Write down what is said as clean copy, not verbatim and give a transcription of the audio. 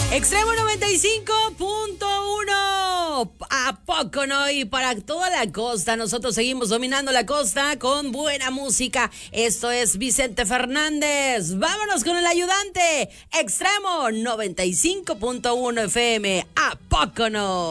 Extremo 95.1. ¿A poco no? Y para toda la costa, nosotros seguimos dominando la costa con buena música. Esto es Vicente Fernández. Vámonos con el ayudante. Extremo 95.1 FM. ¿A poco no?